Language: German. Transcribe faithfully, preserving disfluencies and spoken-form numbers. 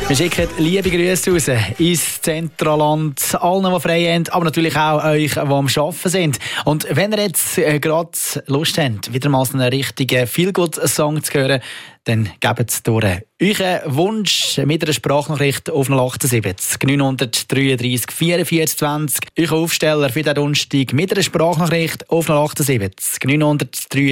Wir schicken liebe Grüße raus ins Zentralland, allen, die frei haben, aber natürlich auch euch, die am Arbeiten sind. Und wenn ihr jetzt äh, gerade Lust habt, wieder mal so einen richtigen Feel-Good-Song zu hören, dann gebt durch euren Wunsch mit einer Sprachnachricht auf null achtundsiebzig neun drei drei vierundvierzig zwanzig. Euer Aufsteller für den Donnerstag mit einer Sprachnachricht auf null achtundsiebzig neun drei